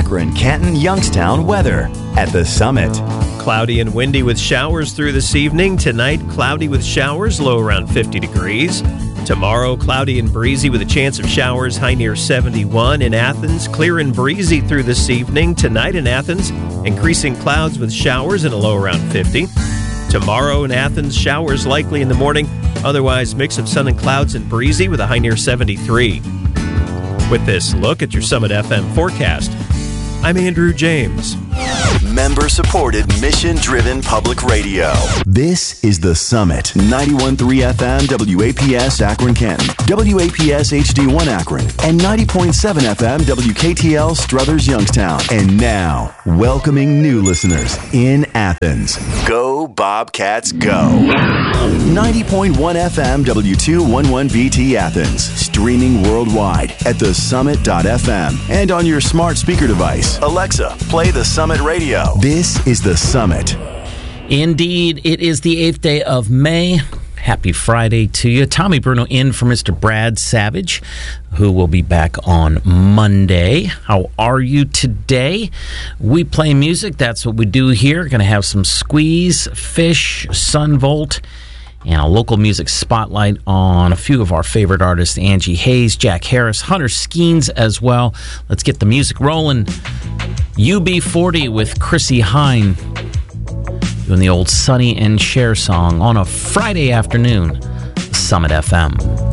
Akron, Canton, Youngstown weather at the Summit. Cloudy and windy with showers through this evening. Tonight, cloudy with showers, low around 50 degrees. Tomorrow, cloudy and breezy with a chance of showers, high near 71. In Athens, clear and breezy through this evening. Tonight in Athens, increasing clouds with showers and a low around 50. Tomorrow in Athens, showers likely in the morning. Otherwise, mix of sun and clouds and breezy with a high near 73. With this look at your Summit FM forecast, I'm Andrew James. Member-supported, mission-driven public radio. This is The Summit. 91.3 FM WAPS Akron Canton, WAPS HD1 Akron, and 90.7 FM WKTL Struthers Youngstown. And now, welcoming new listeners in Athens. Go Bobcats, go. 90.1 FM W211BT Athens. Streaming worldwide at thesummit.fm and on your smart speaker device. Alexa, play The Summit Radio. This is The Summit. Indeed, it is the 8th day of May. Happy Friday to you. Tommy Bruno in for Mr. Brad Savage, who will be back on Monday. How are you today? We play music. That's what we do here. Going to have some Squeeze, Fish, Sunvolt, and a local music spotlight on a few of our favorite artists, Angie Hayes, Jack Harris, Hunter Skeens as well. Let's get the music rolling. UB40 with Chrissy Hine doing the old Sonny and Cher song on a Friday afternoon, Summit FM.